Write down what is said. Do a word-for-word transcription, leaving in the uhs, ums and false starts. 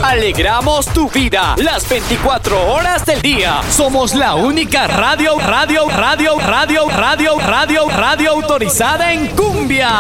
Alegramos tu vida las veinticuatro horas del día. Somos la única radio, radio, radio, radio, radio, radio, radio, radio autorizada en cumbia.